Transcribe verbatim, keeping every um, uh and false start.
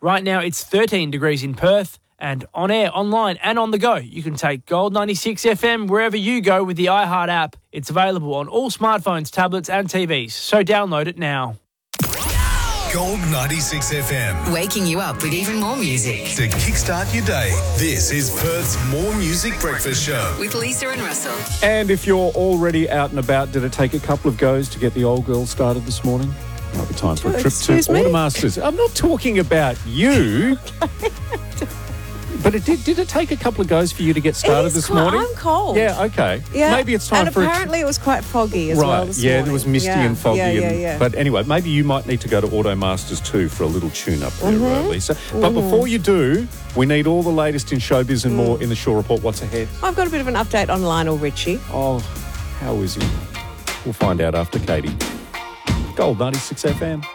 Right now it's thirteen degrees in Perth, and on air, online and on the go, you can take Gold ninety-six F M wherever you go with the iHeart app. It's available on all smartphones, tablets and T Vs, so download it now. Gold ninety-six F M. Waking you up with even more music. To kickstart your day, this is Perth's More Music Breakfast Show. With Lisa and Russell. And if you're already out and about, did it take a couple of goes to get the old girl started this morning? Might be time for a trip Excuse to me? Automasters. I'm not talking about you. But it did, did it take a couple of goes for you to get started is this quite- morning? I'm cold. Yeah, okay. Yeah. Maybe it's time and for a apparently it was quite foggy as right. well this yeah, morning. there was misty yeah. and foggy. Yeah, yeah, and, yeah. But anyway, maybe you might need to go to Automasters too for a little tune-up there, Mm-hmm. uh, Lisa. But before you do, we need all the latest in showbiz and more in the Shaw Report. What's ahead? I've got a bit of an update on Lionel Richie. Oh, how is he? We'll find out after Katie. Gold ninety-six F M.